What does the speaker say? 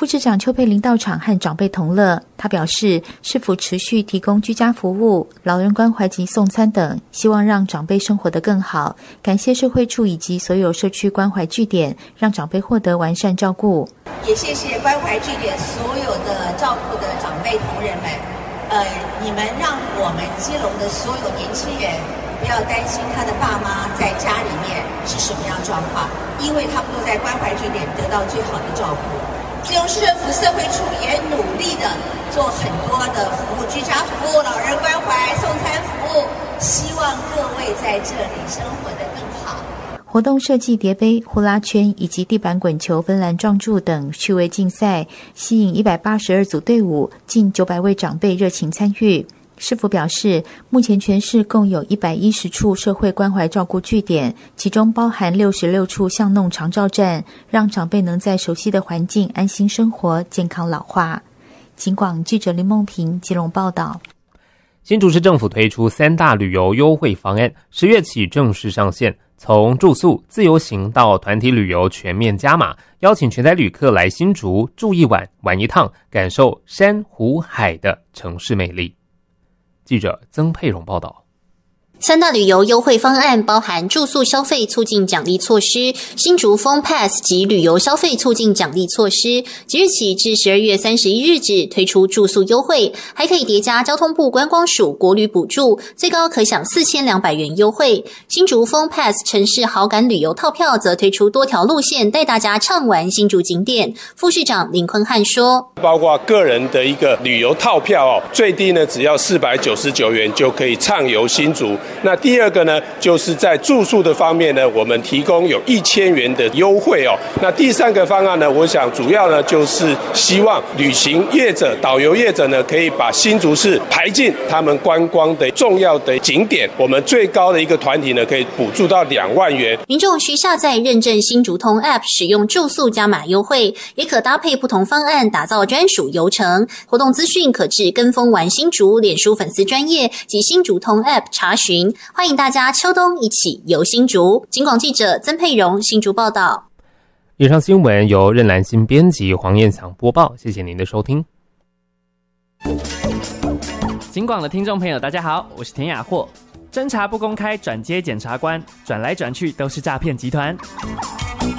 副市长邱佩玲到场和长辈同乐，他表示市府持续提供居家服务、老人关怀及送餐等，希望让长辈生活得更好，感谢社会处以及所有社区关怀据点，让长辈获得完善照顾。 也谢谢关怀据点所有的照顾的长辈同仁们，你们让我们基隆的所有年轻人不要担心他的爸妈在家里面是什么样状况，因为他们都在关怀据点得到最好的照顾。基隆市政府社会处也努力的做很多的服务，居家服务、老人关怀、送餐服务，希望各位在这里生活得更好。 活动设计叠杯、呼啦圈以及地板滚球、芬兰撞柱等趣味竞赛，吸引182组队伍，近900位长辈热情参与。市府表示，目前全市共有110处社会关怀照顾据点，其中包含66处巷弄长照站，让长辈能在熟悉的环境安心生活、健康老化。警广记者林梦平基隆报道。 新竹市政府推出3大旅游优惠方案，10月起正式上线，从住宿、自由行到团体旅游全面加码，邀请全台旅客来新竹住一晚、玩一趟，感受山湖海的城市魅力。记者曾佩蓉报道。 3大旅游优惠方案包含住宿消费促进奖励措施、新竹风 Pass 及旅游消费促进奖励措施，即日起至12月31日止推出住宿优惠，还可以叠加交通部观光署国旅补助，最高可享4200元优惠。新竹风 Pass 城市好感旅游套票则推出多条路线，带大家畅玩新竹景点。副市长林坤汉说， 包括个人的一个旅游套票最低呢只要499元就可以畅游新竹。那第二个呢，就是在住宿的方面呢，我们提供有1000元的优惠那第三个方案呢，我想主要呢就是希望旅行业者、导游业者呢，可以把新竹市排进他们观光的重要的景点。我们最高的一个团体呢，可以补助到2万元。 民众需下载认证新竹通 App， 使用住宿加码优惠，也可搭配不同方案打造专属游程。活动资讯可至跟风玩新竹脸书粉丝专页及新竹通 App 查询。欢迎大家秋冬一起游新竹。警广记者曾佩蓉新竹报道。 以上新闻由任兰心编辑，黄燕祥播报，谢谢您的收听。 警广的听众朋友大家好，我是田雅霍。侦查不公开转接检察官，转来转去都是诈骗集团。